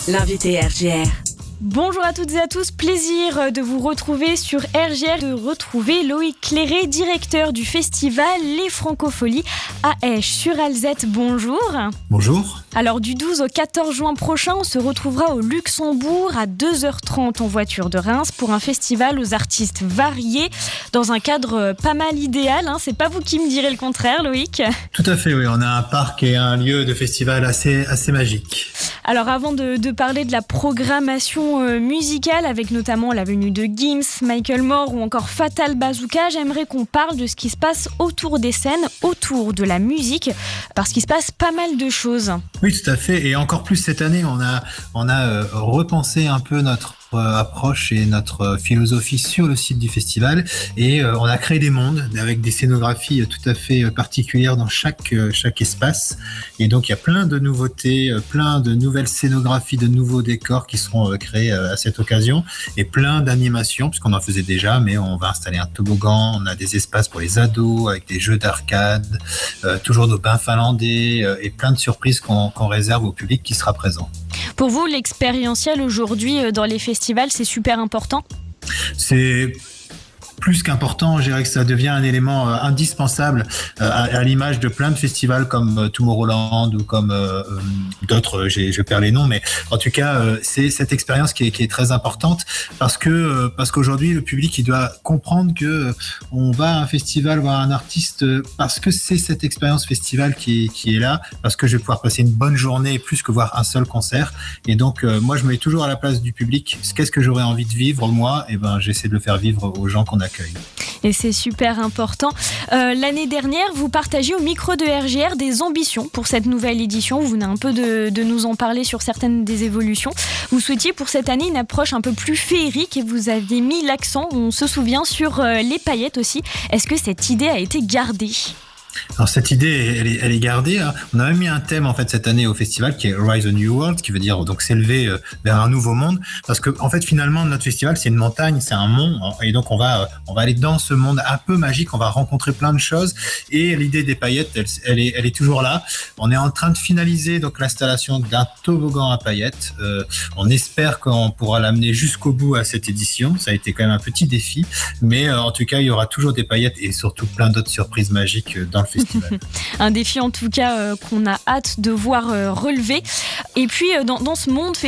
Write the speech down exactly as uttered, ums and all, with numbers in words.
L'invité R G R. Bonjour à toutes et à tous, plaisir de vous retrouver sur R G R, de retrouver Loïc Cléré, directeur du festival Les Francopholies à Esch-sur-Alzette. Bonjour. Bonjour. Alors du douze au quatorze juin prochain, on se retrouvera au Luxembourg à deux heures trente en voiture de Reims pour un festival aux artistes variés dans un cadre pas mal idéal. Hein. C'est pas vous qui me direz le contraire, Loïc? Tout à fait, oui. On a un parc et un lieu de festival assez, assez magique. Alors avant de, de parler de la programmation euh, musicale avec notamment la venue de Gims, Michael Moore ou encore Fatal Bazooka, j'aimerais qu'on parle de ce qui se passe autour des scènes, autour de la musique, parce qu'il se passe pas mal de choses. Oui, tout à fait. Et encore plus cette année, on a, on a euh, repensé un peu notre approche et notre philosophie sur le site du festival et euh, on a créé des mondes avec des scénographies tout à fait particulières dans chaque, chaque espace et donc il y a plein de nouveautés, plein de nouvelles scénographies, de nouveaux décors qui seront créés à cette occasion et plein d'animations puisqu'on en faisait déjà, mais on va installer un toboggan, on a des espaces pour les ados avec des jeux d'arcade, euh, toujours nos bains finlandais euh, et plein de surprises qu'on, qu'on réserve au public qui sera présent. Pour vous, l'expérientiel aujourd'hui dans les festivals, c'est super important ? C'est plus qu'important, je dirais que ça devient un élément euh, indispensable euh, à, à l'image de plein de festivals comme euh, Tomorrowland ou comme euh, euh, d'autres, j'ai, je perds les noms, mais en tout cas, euh, c'est cette expérience qui est, qui est très importante parce que euh, parce qu'aujourd'hui, le public il doit comprendre que euh, on va à un festival voir un artiste euh, parce que c'est cette expérience festival qui est, qui est là, parce que je vais pouvoir passer une bonne journée plus que voir un seul concert. Et donc, euh, moi, je me mets toujours à la place du public. Qu'est-ce que j'aurais envie de vivre moi ? Et ben, j'essaie de le faire vivre aux gens qu'on a. Et c'est super important. Euh, l'année dernière, vous partagez au micro de R G R des ambitions pour cette nouvelle édition. Vous venez un peu de, de nous en parler sur certaines des évolutions. Vous souhaitiez pour cette année une approche un peu plus féerique et vous aviez mis l'accent, on se souvient, sur euh, les paillettes aussi. Est-ce que cette idée a été gardée ? Alors cette idée, elle est, elle est gardée. Hein. On a même mis un thème en fait cette année au festival qui est Rise a New World, qui veut dire donc s'élever euh, vers un nouveau monde. Parce que en fait finalement notre festival c'est une montagne, c'est un mont, hein, et donc on va euh, on va aller dans ce monde un peu magique. On va rencontrer plein de choses et l'idée des paillettes, elle, elle est elle est toujours là. On est en train de finaliser donc l'installation d'un toboggan à paillettes. Euh, on espère qu'on pourra l'amener jusqu'au bout à cette édition. Ça a été quand même un petit défi, mais euh, en tout cas il y aura toujours des paillettes et surtout plein d'autres surprises magiques euh, dans le festival. Un défi en tout cas euh, qu'on a hâte de voir euh, relever. Et puis euh, dans, dans ce monde